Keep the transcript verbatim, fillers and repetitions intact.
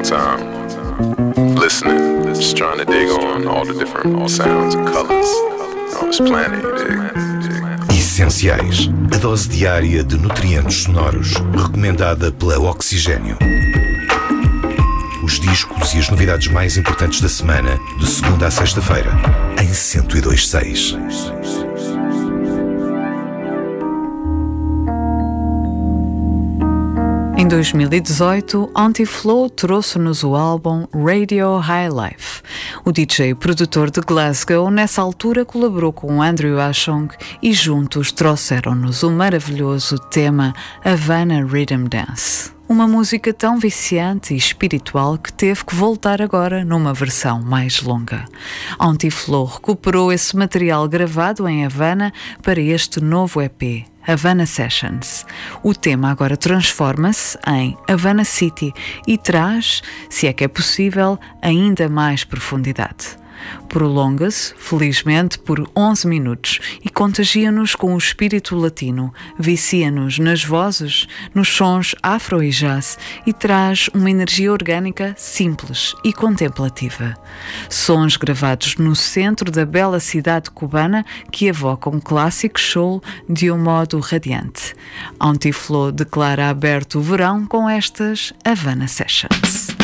time, listening, just trying to dig on all the different sounds and colors on this planet, you dig? Essenciais, a dose diária de nutrientes sonoros, recomendada pela Oxigênio. Os discos e as novidades mais importantes da semana, de segunda a sexta-feira, em cento e dois ponto seis. Em dois mil e dezoito, Anti-Flow trouxe-nos o álbum Radio High Life. O D J e produtor de Glasgow, nessa altura, colaborou com Andrew Ashong e juntos trouxeram-nos o maravilhoso tema Havana Rhythm Dance. Uma música tão viciante e espiritual que teve que voltar agora numa versão mais longa. Anti-Flow recuperou esse material gravado em Havana para este novo E P, Havana Sessions. O tema agora transforma-se em Havana City e traz, se é que é possível, ainda mais profundidade. Prolonga-se, felizmente, por onze minutos e contagia-nos com o espírito latino, vicia-nos nas vozes, nos sons afro e jazz e traz uma energia orgânica simples e contemplativa. Sons gravados no centro da bela cidade cubana que evocam clássico soul de um modo radiante. Anti-Flow declara aberto o verão com estas Havana Sessions.